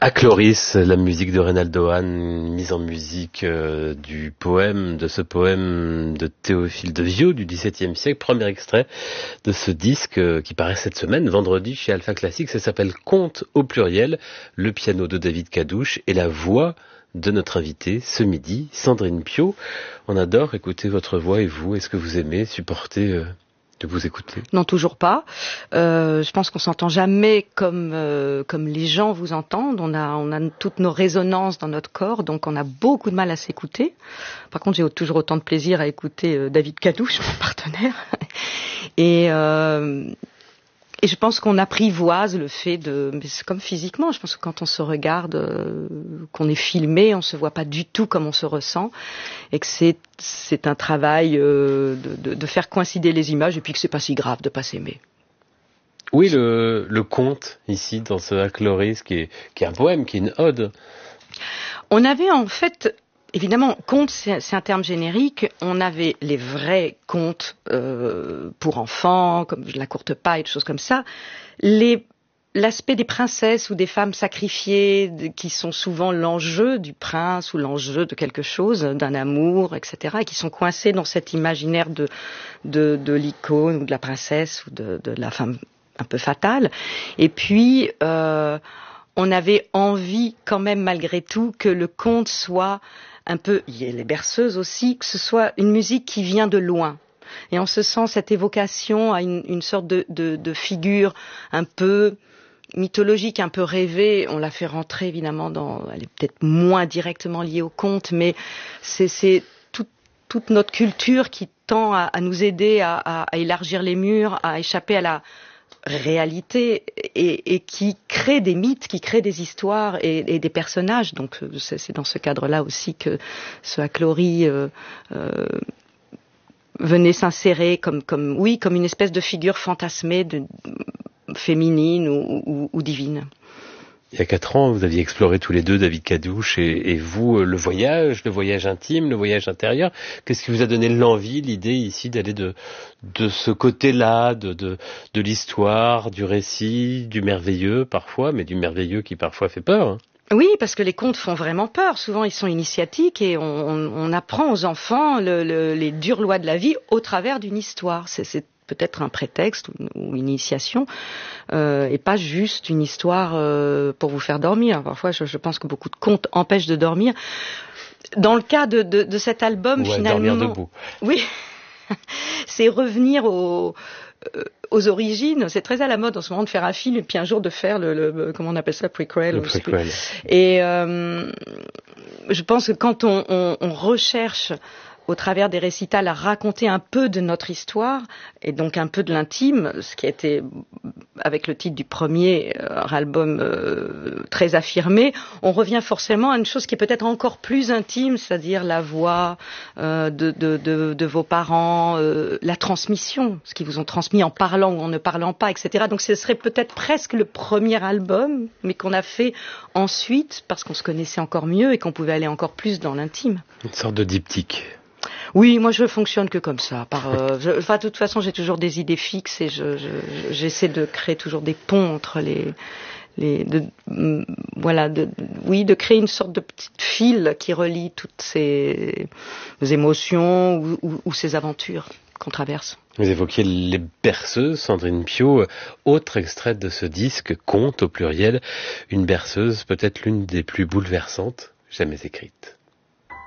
Chloris, la musique de Reynaldo Hahn, mise en musique de ce poème de Théophile de Viau du XVIIe siècle, premier extrait de ce disque qui paraît cette semaine, vendredi chez Alpha Classique. Ça s'appelle Conte au pluriel, le piano de David Cadouche et la voix de notre invitée ce midi, Sandrine Piau. On adore écouter votre voix, et vous, est-ce que vous aimez supporter de vous écouter? Non, toujours pas. Je pense qu'on s'entend jamais comme les gens vous entendent. On a toutes nos résonances dans notre corps, donc on a beaucoup de mal à s'écouter. Par contre, j'ai toujours autant de plaisir à écouter David Cadouche, mon partenaire. Et je pense qu'on apprivoise le fait mais c'est comme physiquement. Je pense que quand on se regarde, qu'on est filmé, on se voit pas du tout comme on se ressent, et que c'est un travail de faire coïncider les images, et puis que c'est pas si grave de pas s'aimer. Oui, le conte ici dans ce Chloris qui est un poème, qui est une ode. On avait en fait, évidemment, conte, c'est un terme générique. On avait les vrais contes pour enfants, comme La Courte Paille, des choses comme ça. L'aspect des princesses ou des femmes sacrifiées, qui sont souvent l'enjeu du prince ou l'enjeu de quelque chose, d'un amour, etc., et qui sont coincés dans cet imaginaire de l'icône ou de la princesse ou de la femme un peu fatale. Et puis, on avait envie quand même malgré tout que le conte soit un peu, il y a les berceuses aussi, que ce soit une musique qui vient de loin. Et en ce sens, cette évocation à une sorte de figure un peu mythologique, un peu rêvée, on l'a fait rentrer évidemment elle est peut-être moins directement liée au conte, mais c'est toute notre culture qui tend à nous aider à élargir les murs, à échapper à la réalité, et qui crée des mythes, qui crée des histoires et des personnages. Donc c'est dans ce cadre-là aussi que ce Chloris venait s'insérer comme une espèce de figure fantasmée, féminine ou divine. Il y a 4 ans, vous aviez exploré tous les deux, David Cadouche et vous, le voyage intime, le voyage intérieur. Qu'est-ce qui vous a donné l'envie, l'idée ici d'aller de ce côté-là, de l'histoire, du récit, du merveilleux parfois, mais du merveilleux qui parfois fait peur, hein? Oui, parce que les contes font vraiment peur. Souvent, ils sont initiatiques et on apprend aux enfants les dures lois de la vie au travers d'une histoire. C'est peut-être un prétexte ou une initiation, et pas juste une histoire pour vous faire dormir. Parfois, je pense que beaucoup de contes empêchent de dormir. Dans le cas de cet album, finalement, dormir debout. Oui, c'est revenir aux origines. C'est très à la mode en ce moment de faire un film et puis un jour de faire comment on appelle ça, prequel. Et je pense que quand on recherche au travers des récitals à raconter un peu de notre histoire et donc un peu de l'intime, ce qui a été avec le titre du premier album très affirmé, on revient forcément à une chose qui est peut-être encore plus intime, c'est-à-dire la voix de vos parents, la transmission, ce qu'ils vous ont transmis en parlant ou en ne parlant pas, etc. Donc ce serait peut-être presque le premier album, mais qu'on a fait ensuite parce qu'on se connaissait encore mieux et qu'on pouvait aller encore plus dans l'intime. Une sorte de diptyque. Oui, moi je fonctionne que comme ça. De toute façon, j'ai toujours des idées fixes et j'essaie de créer toujours des ponts entre de créer une sorte de petite fil qui relie toutes ces émotions ou ces aventures qu'on traverse. Vous évoquiez les berceuses, Sandrine Piau, autre extrait de ce disque, Conte au pluriel, une berceuse peut-être l'une des plus bouleversantes jamais écrites.